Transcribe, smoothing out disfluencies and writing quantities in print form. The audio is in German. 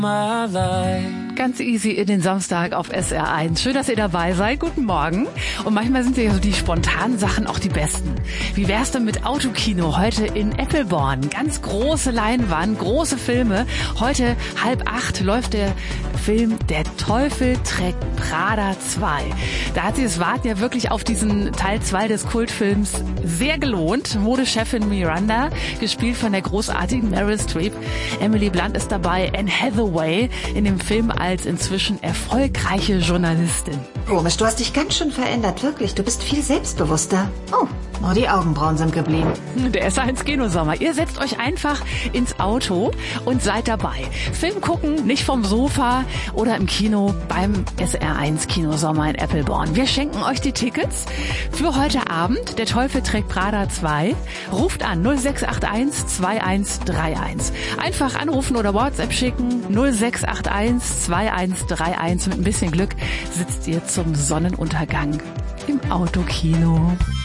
Ganz easy in den Samstag auf SR1. Schön, dass ihr dabei seid. Guten Morgen. Und manchmal sind ja so die spontanen Sachen auch die besten. Wie wär's denn mit Autokino heute in Eppelborn? Ganz große Leinwand, große Filme. Heute 7:30 läuft der Film Der Teufel trägt Prada 2. Da hat sich das Warten ja wirklich auf diesen Teil 2 des Kultfilms sehr gelohnt. Modechefin Miranda, gespielt von der großartigen Meryl Streep. Emily Blunt ist dabei, Anne Hathaway in dem Film als inzwischen erfolgreiche Journalistin. Komisch, du hast dich ganz schön verändert, wirklich. Du bist viel selbstbewusster. Oh, nur die Augenbrauen sind geblieben. Der SR1 Kinosommer. Ihr setzt euch einfach ins Auto und seid dabei. Film gucken, nicht vom Sofa oder im Kino beim SR1 Kinosommer in Eppelborn. Wir schenken euch die Tickets für heute Abend. Der Teufel trägt Prada 2. Ruft an 0681 2131. Einfach anrufen oder WhatsApp schicken 0681 2131. Mit ein bisschen Glück sitzt ihr zum Sonnenuntergang im Autokino.